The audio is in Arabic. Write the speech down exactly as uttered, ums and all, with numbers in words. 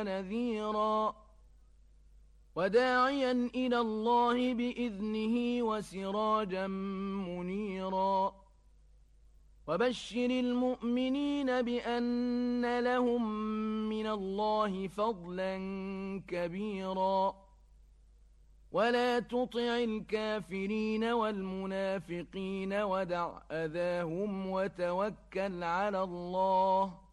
نذيرا وداعيا إلى الله بإذنه وسراجا منيرا وبشر المؤمنين بأن لهم من الله فضلا كبيرا ولا تطع الكافرين والمنافقين ودع أذاهم وتوكل على الله